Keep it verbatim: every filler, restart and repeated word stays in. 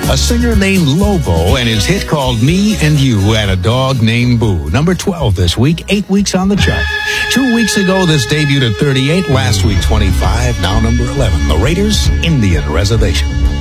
A singer named Lobo and his hit called Me and You and a dog named Boo. Number twelve this week, eight weeks on the chart. Two weeks ago, this debuted at thirty-eight. Last week, twenty-five. Now number eleven. The Raiders, Indian Reservation.